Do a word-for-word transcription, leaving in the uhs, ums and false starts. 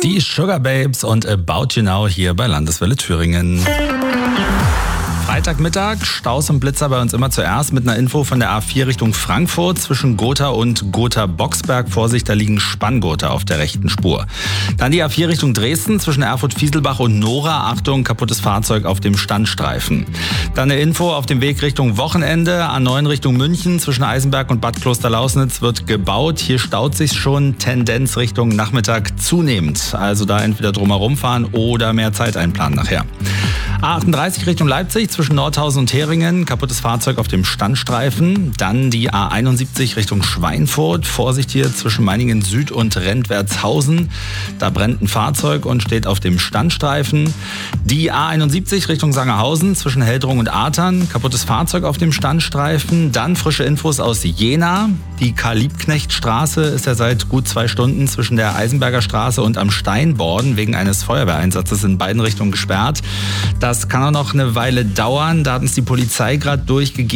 Die Sugar Babes und About You Now hier bei Landeswelle Thüringen. Freitagmittag, Staus und Blitzer bei uns immer zuerst mit einer Info von der A vier Richtung Frankfurt zwischen Gotha und Gotha-Boxberg. Vorsicht, da liegen Spanngurte auf der rechten Spur. Dann die A vier Richtung Dresden zwischen Erfurt-Fieselbach und Nora. Achtung, kaputtes Fahrzeug auf dem Standstreifen. Dann eine Info auf dem Weg Richtung Wochenende. A neun Richtung München zwischen Eisenberg und Bad Klosterlausnitz wird gebaut. Hier staut sich schon, Tendenz Richtung Nachmittag zunehmend. Also da entweder drumherum fahren oder mehr Zeit einplanen nachher. A achtunddreißig Richtung Leipzig zwischen Nordhausen und Heringen, kaputtes Fahrzeug auf dem Standstreifen. Dann die A einundsiebzig Richtung Schweinfurt, Vorsicht hier zwischen Meiningen Süd und Rentwertshausen. Da brennt ein Fahrzeug und steht auf dem Standstreifen. Die A einundsiebzig Richtung Sangerhausen zwischen Heldrung und Artern, kaputtes Fahrzeug auf dem Standstreifen. Dann frische Infos aus Jena. Die Karl-Liebknecht-Straße ist ja seit gut zwei Stunden zwischen der Eisenberger Straße und am Steinborden wegen eines Feuerwehreinsatzes in beiden Richtungen gesperrt. Das kann auch noch eine Weile dauern. Da hat uns die Polizei gerade durchgegeben.